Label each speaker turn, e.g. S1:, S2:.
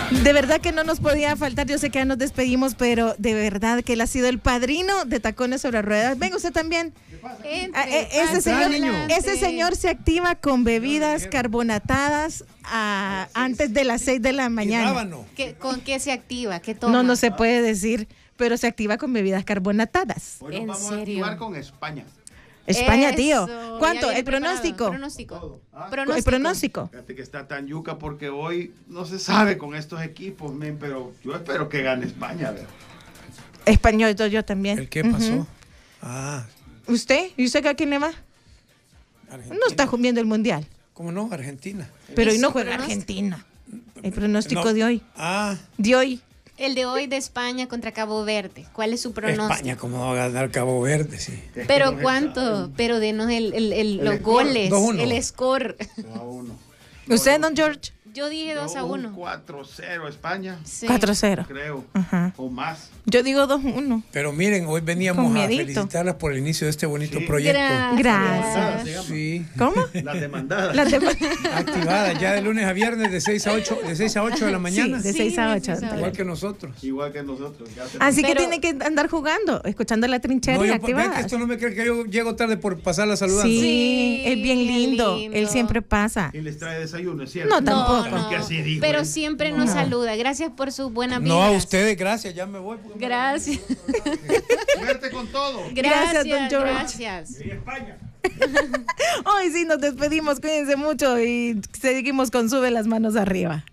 S1: De verdad que no nos podía faltar, yo sé que ya nos despedimos, pero de verdad que él ha sido el padrino de Tacones sobre Ruedas. Venga usted también. Ese señor se activa con bebidas carbonatadas antes de las 6 de la mañana.
S2: ¿Con qué se activa? ¿Qué toma?
S1: No se puede decir, pero se activa con bebidas carbonatadas.
S3: Hoy nos vamos a activar con España.
S1: España,
S2: Eso,
S1: tío. ¿Cuánto?
S2: ya
S1: ¿El pronóstico? El pronóstico.
S3: Fíjate que está tan yuca porque hoy no se sabe con estos equipos, pero yo espero que gane España.
S1: Español, yo también.
S4: ¿El qué pasó?
S1: ¿Usted? ¿Y usted a quién le va?
S4: Argentina.
S1: No está viendo el mundial.
S4: ¿Cómo no? Argentina.
S1: Pero hoy no juega Argentina. El pronóstico de hoy. De hoy.
S2: El de hoy de España contra Cabo Verde. ¿Cuál es su pronóstico?
S4: España, ¿cómo va a ganar Cabo Verde? Sí.
S2: ¿Pero cuánto? Pero denos los goles,
S4: 2-1.
S2: el score.
S3: 2-1.
S1: ¿Usted, don George?
S2: Yo dije 2-1.
S3: 4-0 España.
S2: Sí.
S1: 4-0.
S3: Creo.
S1: Ajá.
S3: O más.
S1: Yo digo 2-1.
S4: Pero miren, hoy veníamos a felicitarlas por el inicio de este bonito proyecto.
S1: Gracias.
S4: Sí.
S1: ¿Cómo?
S3: Las demandadas.
S4: Activadas ya de lunes a viernes de 6 a 8 de la mañana.
S1: Sí, de 6 a 8.
S4: Igual que nosotros.
S1: Así que tiene que andar jugando, escuchando la trinchera y activadas.
S4: Ven que esto no me cree que yo llego tarde por pasarla saludando.
S1: Sí, es bien lindo. Él siempre pasa.
S3: Y les trae desayuno, ¿es cierto?
S1: No, tampoco.
S2: Pero siempre nos saluda. Gracias por sus buenas vidas.
S4: No, a ustedes, gracias. Ya me voy.
S2: Gracias.
S3: Suerte con todo.
S1: Gracias, don George.
S2: Gracias.
S3: Y España.
S1: Hoy sí nos despedimos. Cuídense mucho y seguimos con Sube las Manos Arriba.